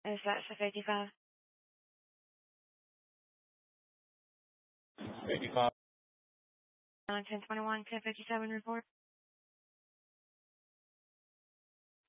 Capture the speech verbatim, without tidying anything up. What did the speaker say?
Is that for fifty-five? fifty-five. nine ten twenty-one ten fifty-seven report.